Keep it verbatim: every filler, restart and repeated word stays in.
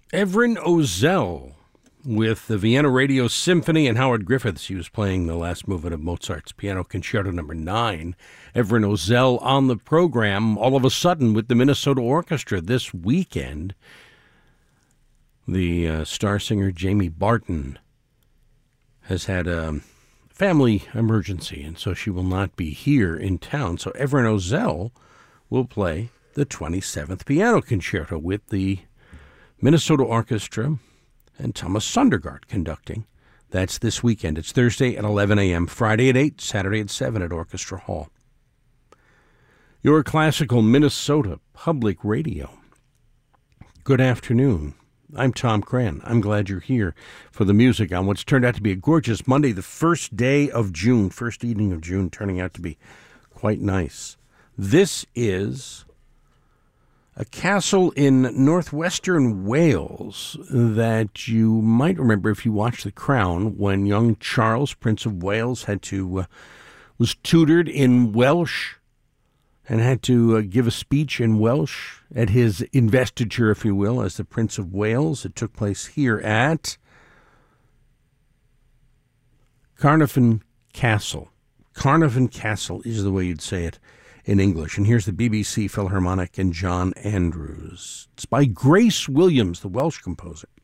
Evren Ozel with the Vienna Radio Symphony and Howard Griffiths. He was playing the last movement of Mozart's Piano Concerto number nine. Evren Ozel on the program all of a sudden with the Minnesota Orchestra this weekend. The uh, star singer Jamie Barton has had a family emergency, and so she will not be here in town. So Evren Ozel will play the twenty-seventh Piano Concerto with the Minnesota Orchestra and Thomas Sondergaard conducting. That's this weekend. It's Thursday at eleven a.m., Friday at eight, Saturday at seven at Orchestra Hall. Your classical Minnesota Public Radio. Good afternoon. I'm Tom Cran. I'm glad you're here for the music on what's turned out to be a gorgeous Monday, the first day of June, first evening of June, turning out to be quite nice. This is a castle in northwestern Wales that you might remember if you watched The Crown, when young Charles, Prince of Wales, had to uh, was tutored in Welsh and had to uh, give a speech in Welsh at his investiture, if you will, as the Prince of Wales. It took place here at Carnarvon Castle. Carnarvon Castle is the way you'd say it in English. And here's the B B C Philharmonic and John Andrews. It's by Grace Williams, the Welsh composer.